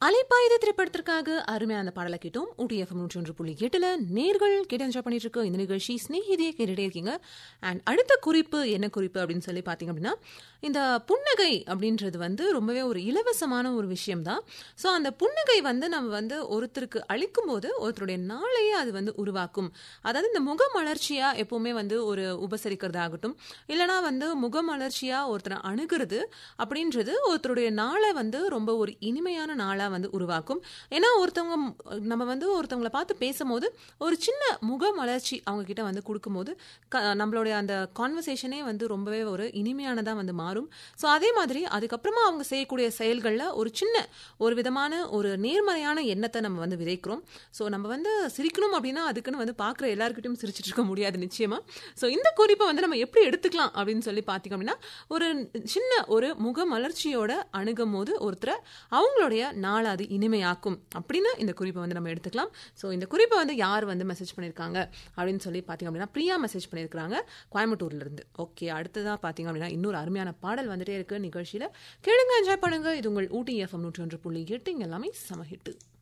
அலைப்பாயுதே திரைப்படத்திற்காக அருமையான பாடலை கேட்டோம். ஊட்டி எஃப்எம் 101.8 நேர்கள் கேட்டு என்ஜாய் பண்ணிட்டு இருக்க இந்த நிகழ்ச்சி ஸ்நேகிதியை கேட்டுட்டே இருக்கீங்க. அண்ட் அடுத்த குறிப்பு என்ன குறிப்பு அப்படின்னு சொல்லி பார்த்தீங்க அப்படின்னா, இந்த புன்னகை அப்படின்றது வந்து ரொம்பவே ஒரு இலவசமான ஒரு விஷயம் தான். ஸோ அந்த புன்னகை வந்து நம்ம வந்து ஒருத்தருக்கு அளிக்கும் போது ஒருத்தருடைய நாளையே அது வந்து உருவாக்கும். அதாவது இந்த முகமலர்ச்சியா எப்பவுமே வந்து ஒரு உபசரிக்கிறதாகட்டும், இல்லைனா வந்து முகமலர்ச்சியா ஒருத்தரை அணுகிறது அப்படின்றது ஒருத்தருடைய நாளை வந்து ரொம்ப ஒரு இனிமையான நாளா வந்து உருவாக்கும். ஏன்னா நம்ம வந்து ஒருத்தவங்களை பார்த்து பேசும்போது ஒரு சின்ன முக மலர்ச்சி அவங்க கிட்ட வந்து கொடுக்கும்போது நம்மளுடைய அந்த கான்வர்சேஷனே வந்து ரொம்பவே ஒரு இனிமையானதா வந்து மாறும். ஸோ அதே மாதிரி அதுக்கப்புறமா அவங்க செய்யக்கூடிய செயல்களில் ஒரு விதமான ஒரு நேர்மறையான எண்ணத்தை நம்ம வந்து விதைக்கிறோம். ஸோ நம்ம வந்து சிரிக்கணும் அப்படின்னா அதுக்குன்னு வந்து பார்க்குற எல்லாருக்கிட்டையும் சிரிச்சிட்டு இருக்க முடியாது நிச்சயமா. ஸோ இந்த குறிப்பை வந்து நம்ம எப்படி எடுத்துக்கலாம் அப்படின்னு சொல்லி பார்த்தீங்க அப்படின்னா, ஒரு சின்ன ஒரு முக மலர்ச்சியோட அணுகும் போது ஒருத்தரை அவங்களுடைய நாளை அது இனிமையாக்கும் அப்படின்னு இந்த குறிப்பை வந்து நம்ம எடுத்துக்கலாம். ஸோ இந்த குறிப்பை வந்து யார் வந்து மெசேஜ் பண்ணியிருக்காங்க அப்படின்னு சொல்லி பார்த்தீங்க அப்படின்னா, பிரியா மெசேஜ் பண்ணியிருக்காங்க கோயம்புத்தூர்ல இருந்து. ஓகே, அடுத்ததாக பார்த்தீங்க அப்படின்னா இன்னொரு அருமையான பாடல் வந்துட்டே இருக்கு நிகழ்ச்சியில். கேளுங்க, என்ஜாய் பண்ணுங்க. இது உங்கள் ஊட்டி எஃப்எம் 101.8 எல்லாமே சமஹிட்டு.